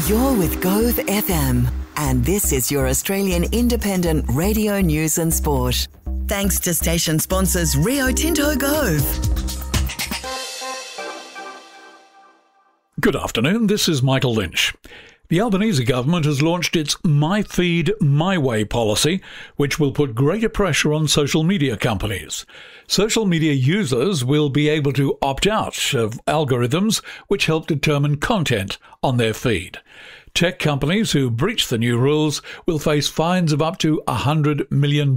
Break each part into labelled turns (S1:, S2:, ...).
S1: You're with Gove FM, and this is your Australian independent radio news and sport. Thanks to station sponsors Rio Tinto Gove.
S2: Good afternoon, this is Michael Lynch. The Albanese government has launched its My Feed, My Way policy, which will put greater pressure on social media companies. Social media users will be able to opt out of algorithms which help determine content on their feed. Tech companies who breach the new rules will face fines of up to $100 million.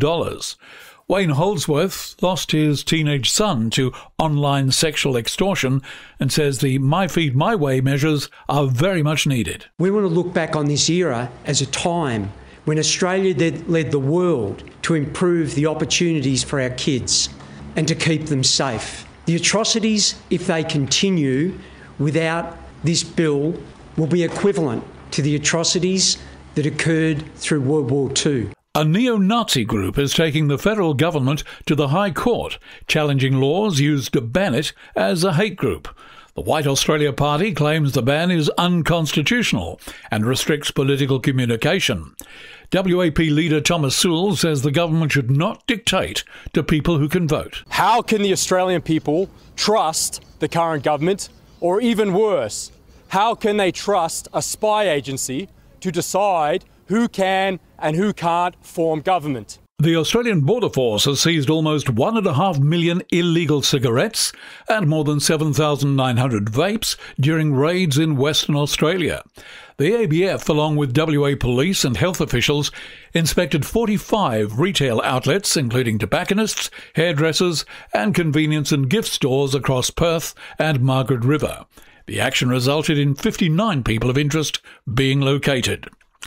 S2: Wayne Holdsworth lost his teenage son to online sexual extortion and says the My Feed, My Way measures are very much needed.
S3: We want to look back on this era as a time when Australia led the world to improve the opportunities for our kids and to keep them safe. The atrocities, if they continue without this bill, will be equivalent to the atrocities that occurred through World War II.
S2: A neo-Nazi group is taking the federal government to the High Court, challenging laws used to ban it as a hate group. The White Australia Party claims the ban is unconstitutional and restricts political communication. WAP leader Thomas Sewell says the government should not dictate to people who can vote.
S4: How can the Australian people trust the current government? Or even worse, how can they trust a spy agency to decide who can and who can't form government?
S2: The Australian Border Force has seized almost 1.5 million illegal cigarettes and more than 7,900 vapes during raids in Western Australia. The ABF, along with WA police and health officials, inspected 45 retail outlets, including tobacconists, hairdressers and convenience and gift stores across Perth and Margaret River. The action resulted in 59 people of interest being located.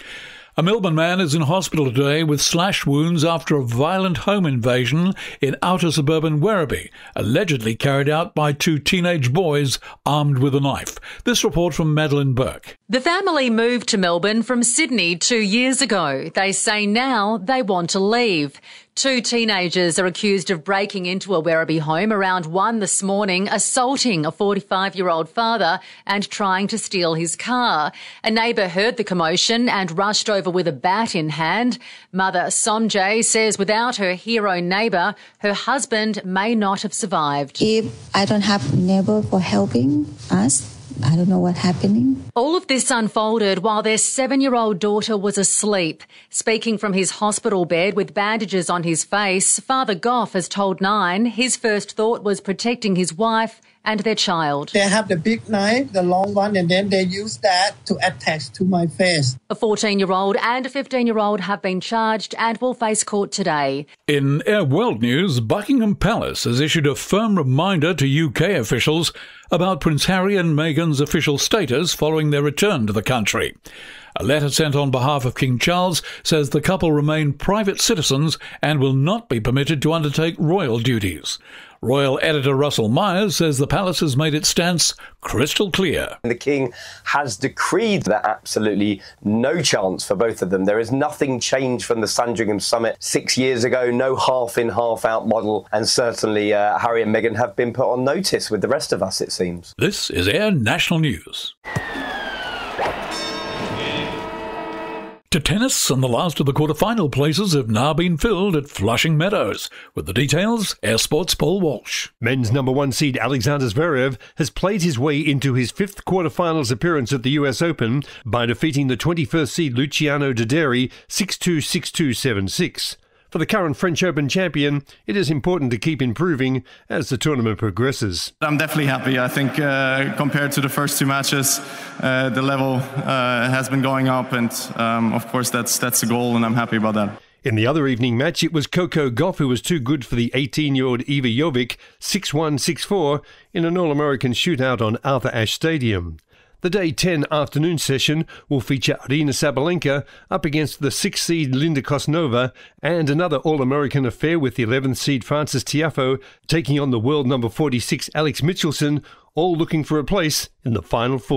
S2: A Melbourne man is in hospital today with slash wounds after a violent home invasion in outer suburban Werribee, allegedly carried out by two teenage boys armed with a knife. This report from Madeline Burke.
S5: The family moved to Melbourne from Sydney 2 years ago. They say now they want to leave. Two teenagers are accused of breaking into a Werribee home around 1 this morning, assaulting a 45-year-old father and trying to steal his car. A neighbour heard the commotion and rushed over with a bat in hand. Mother Somjay says without her hero neighbour, her husband may not have survived.
S6: If I don't have a neighbour for helping us, I don't know what's happening.
S5: All of this unfolded while their 7-year-old daughter was asleep. Speaking from his hospital bed with bandages on his face, Father Goff has told Nine his first thought was protecting his wife and their child.
S7: They have the big knife, the long one, and then they use that to attach to my face.
S5: A 14-year-old and a 15-year-old have been charged and will face court today.
S2: In Air World News, Buckingham Palace has issued a firm reminder to UK officials about Prince Harry and Meghan's official status following their return to the country. A letter sent on behalf of King Charles says the couple remain private citizens and will not be permitted to undertake royal duties. Royal editor Russell Myers says the palace has made its stance crystal clear.
S8: The King has decreed that absolutely no chance for both of them. There is nothing changed from the Sandringham summit 6 years ago, no half-in, half-out model, and certainly Harry and Meghan have been put on notice with the rest of us, it seems.
S2: This is Air National News. To tennis, and the last of the quarter-final places have now been filled at Flushing Meadows. With the details, Air Sports' Paul Walsh.
S9: Men's number one seed Alexander Zverev has played his way into his fifth quarter-finals appearance at the US Open by defeating the 21st seed Luciano Dideri 6-2, 6-2, 7-6. For the current French Open champion, it is important to keep improving as the tournament progresses.
S10: I'm definitely happy. I think compared to the first two matches, the level has been going up, and of course that's the goal, and I'm happy about that.
S9: In the other evening match, it was Coco Gauff who was too good for the 18-year-old Iva Jovic 6-1, 6-4 in an All-American shootout on Arthur Ashe Stadium. The Day 10 afternoon session will feature Aryna Sabalenka up against the 6th seed Linda Kosnova and another All-American affair with the 11th seed Frances Tiafoe taking on the world number 46 Alex Mitchelson, all looking for a place in the Final Four.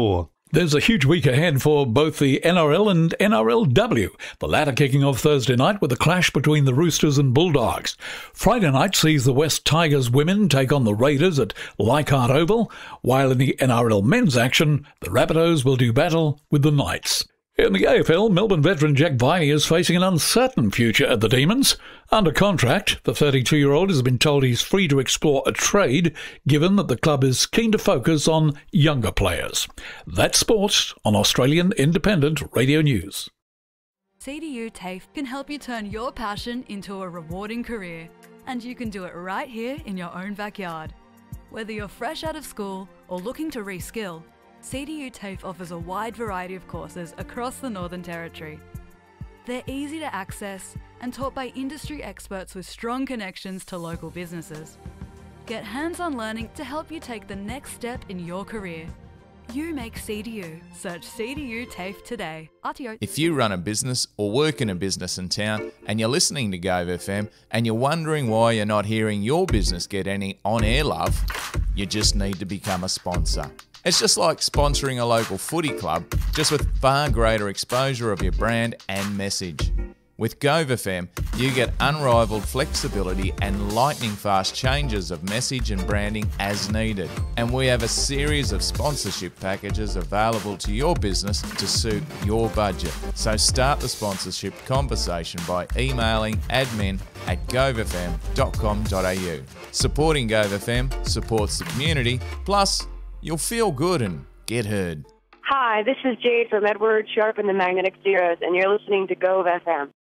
S2: There's a huge week ahead for both the NRL and NRLW, the latter kicking off Thursday night with a clash between the Roosters and Bulldogs. Friday night sees the West Tigers women take on the Raiders at Leichhardt Oval, while in the NRL men's action, the Rabbitohs will do battle with the Knights. In the AFL, Melbourne veteran Jack Viney is facing an uncertain future at the Demons. Under contract, the 32-year-old has been told he's free to explore a trade, given that the club is keen to focus on younger players. That's sports on Australian Independent Radio News.
S11: CDU TAFE can help you turn your passion into a rewarding career, and you can do it right here in your own backyard. Whether you're fresh out of school or looking to reskill, CDU TAFE offers a wide variety of courses across the Northern Territory. They're easy to access and taught by industry experts with strong connections to local businesses. Get hands-on learning to help you take the next step in your career. You make CDU. Search CDU TAFE today. RTO.
S12: If you run a business or work in a business in town and you're listening to Gove FM and you're wondering why you're not hearing your business get any on-air love, you just need to become a sponsor. It's just like sponsoring a local footy club, just with far greater exposure of your brand and message. With Gove FM, you get unrivaled flexibility and lightning-fast changes of message and branding as needed. And we have a series of sponsorship packages available to your business to suit your budget. So start the sponsorship conversation by emailing admin@govefm.com.au. Supporting Gove FM supports the community, plus you'll feel good and get heard.
S13: Hi, this is Jade from Edward Sharp and the Magnetic Zeros, and you're listening to Gove FM.